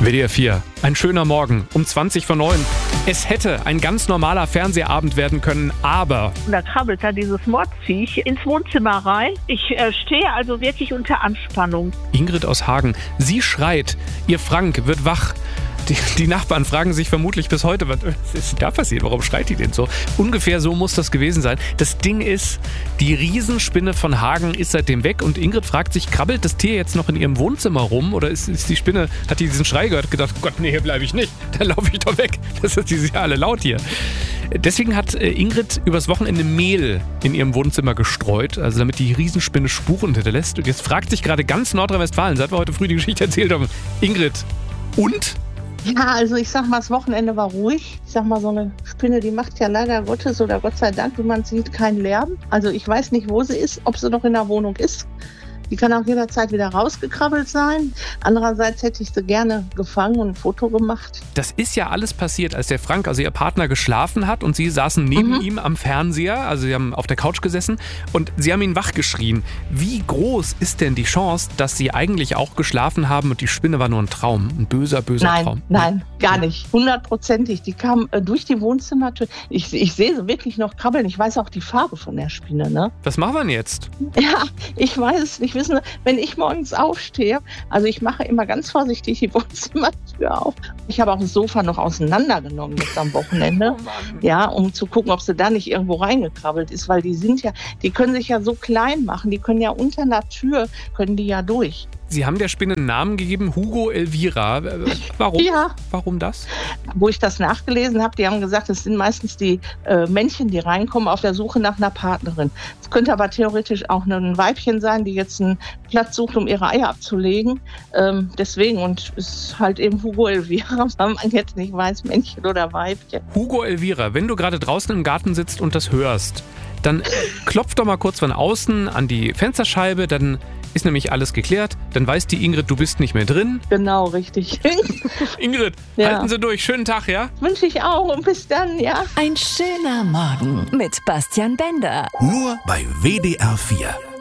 WDR 4. Ein schöner Morgen um 20:09. Es hätte ein ganz normaler Fernsehabend werden können, aber... Und da krabbelt da dieses Mordsviech ins Wohnzimmer rein. Ich stehe also wirklich unter Anspannung. Ingrid aus Hagen, sie schreit, ihr Frank wird wach. Die Nachbarn fragen sich vermutlich bis heute, was ist da passiert? Warum schreit die denn so? Ungefähr so muss das gewesen sein. Das Ding ist, die Riesenspinne von Hagen ist seitdem weg und Ingrid fragt sich, krabbelt das Tier jetzt noch in ihrem Wohnzimmer rum? Oder ist die Spinne, hat die diesen Schrei gehört, gedacht, Gott, nee, hier bleibe ich nicht. Dann laufe ich doch weg. Die sind ja alle laut hier. Deswegen hat Ingrid übers Wochenende Mehl in ihrem Wohnzimmer gestreut, also damit die Riesenspinne Spuren hinterlässt. Und jetzt fragt sich gerade ganz Nordrhein-Westfalen, seit wir heute früh die Geschichte erzählt haben, Ingrid, und? Ja, also ich sag mal, das Wochenende war ruhig. Ich sag mal, so eine Spinne, die macht ja leider Gottes oder Gott sei Dank, wie man sieht, keinen Lärm. Also ich weiß nicht, wo sie ist, ob sie noch in der Wohnung ist. Die kann auch jederzeit wieder rausgekrabbelt sein. Andererseits hätte ich sie gerne gefangen und ein Foto gemacht. Das ist ja alles passiert, als der Frank, also ihr Partner, geschlafen hat und sie saßen neben ihm am Fernseher, also sie haben auf der Couch gesessen und sie haben ihn wachgeschrien. Wie groß ist denn die Chance, dass sie eigentlich auch geschlafen haben und die Spinne war nur ein Traum, ein böser Traum? Nein, gar nicht. 100%. Die kam durch die Wohnzimmertür. Ich sehe sie wirklich noch krabbeln. Ich weiß auch die Farbe von der Spinne. Ne? Was machen wir denn jetzt? Ja, ich weiß es nicht. Wissen Sie, wenn ich morgens aufstehe, also ich mache immer ganz vorsichtig die Wohnzimmertür auf. Ich habe auch das Sofa noch auseinandergenommen jetzt am Wochenende, ja, um zu gucken, ob sie da nicht irgendwo reingekrabbelt ist, weil die können sich ja so klein machen, die können ja unter einer Tür, können die ja durch. Sie haben der Spinne einen Namen gegeben, Hugo Elvira. Warum? Ja. Warum das? Wo ich das nachgelesen habe, die haben gesagt, es sind meistens die Männchen, die reinkommen auf der Suche nach einer Partnerin. Es könnte aber theoretisch auch ein Weibchen sein, die jetzt einen Platz sucht, um ihre Eier abzulegen. Deswegen, und es ist halt eben Hugo Elvira, weil man jetzt nicht weiß, Männchen oder Weibchen. Hugo Elvira, wenn du gerade draußen im Garten sitzt und das hörst, dann klopf doch mal kurz von außen an die Fensterscheibe, dann ist nämlich alles geklärt. Dann weiß die Ingrid, du bist nicht mehr drin. Genau, richtig. Ingrid, halten Sie durch. Schönen Tag, ja? Wünsche ich auch und bis dann, ja? Ein schöner Morgen mit Bastian Bender. Nur bei WDR 4.